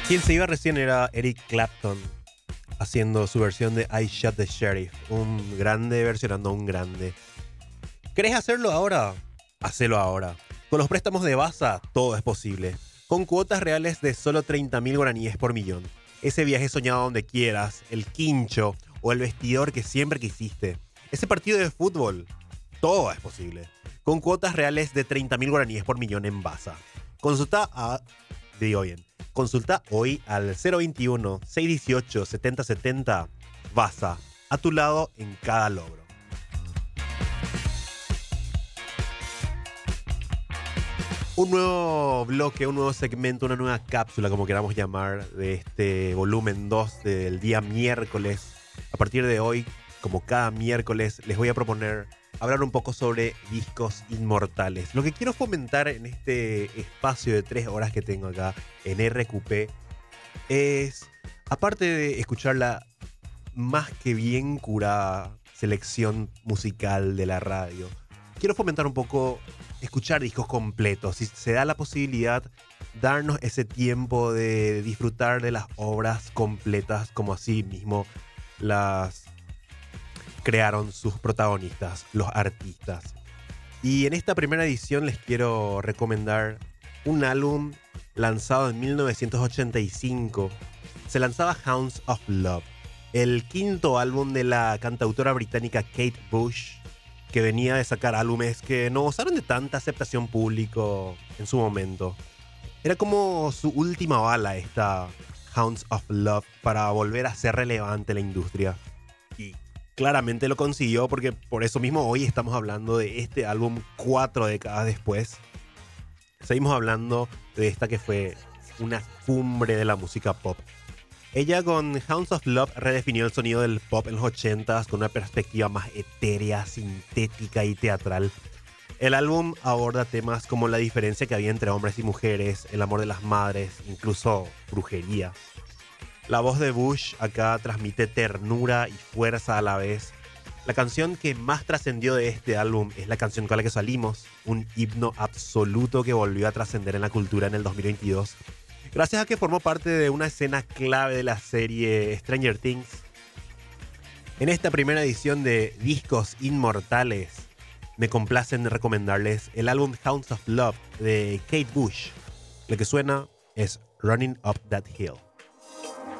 Quien se iba recién era Eric Clapton haciendo su versión de I Shot the Sheriff. Un grande versionando a un grande. ¿Querés hacerlo ahora? Hacelo ahora. Con los préstamos de Baza, todo es posible. Con cuotas reales de solo 30.000 guaraníes por millón. Ese viaje soñado donde quieras, el quincho o el vestidor que siempre quisiste. Ese partido de fútbol, todo es posible. Con cuotas reales de 30.000 guaraníes por millón en Baza. Consulta hoy al 021-618-7070. Baza, a tu lado en cada logro. Un nuevo bloque, un nuevo segmento, una nueva cápsula, como queramos llamar, de este volumen 2 del día miércoles. A partir de hoy, como cada miércoles, les voy a proponer hablar un poco sobre discos inmortales. Lo que quiero fomentar en este espacio de 3 horas que tengo acá en RQP es, aparte de escuchar la más que bien curada selección musical de la radio, quiero fomentar un poco escuchar discos completos. Si se da la posibilidad, darnos ese tiempo de disfrutar de las obras completas como así mismo las crearon sus protagonistas, los artistas. Y en esta primera edición les quiero recomendar un álbum lanzado en 1985. Se lanzaba Hounds of Love, el quinto álbum de la cantautora británica Kate Bush, que venía de sacar álbumes que no gozaron de tanta aceptación pública en su momento. Era como su última bala esta Hounds of Love para volver a ser relevante en la industria. Y claramente lo consiguió, porque por eso mismo hoy estamos hablando de este álbum 4 décadas después. Seguimos hablando de esta que fue una cumbre de la música pop. Ella con Hounds of Love redefinió el sonido del pop en los 80s con una perspectiva más etérea, sintética y teatral. El álbum aborda temas como la diferencia que había entre hombres y mujeres, el amor de las madres, incluso brujería. La voz de Bush acá transmite ternura y fuerza a la vez. La canción que más trascendió de este álbum es la canción con la que salimos, un himno absoluto que volvió a trascender en la cultura en el 2022. Gracias a que formó parte de una escena clave de la serie Stranger Things. En esta primera edición de Discos Inmortales, me complacen recomendarles el álbum Hounds of Love de Kate Bush. Lo que suena es Running Up That Hill.